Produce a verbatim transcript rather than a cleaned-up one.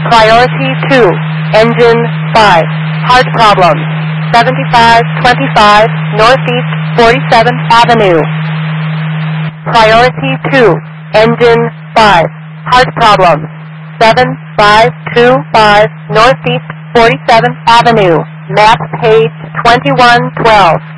Priority two, engine five, heart problems, seventy-five twenty-five Northeast forty-seventh Avenue. Priority two, engine five, heart problems, seven five two five Northeast forty-seventh Avenue. Map page twenty-one twelve.